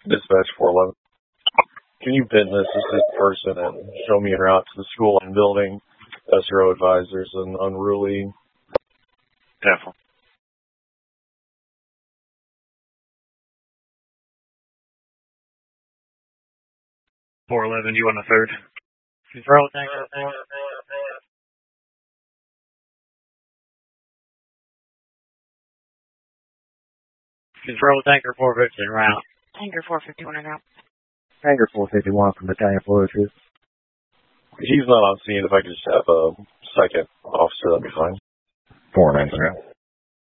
Dispatch 411. Can you pin this assistant person and show me a route to the school and building? SRO advisors and unruly. Definitely. $411, you on the third? Control tanker. Control tanker 450 route. Tanker 451 en route. Tanker 451 from Battalion Florida Troops. He's not on scene. If I could just have a second officer, that'd be fine. 490.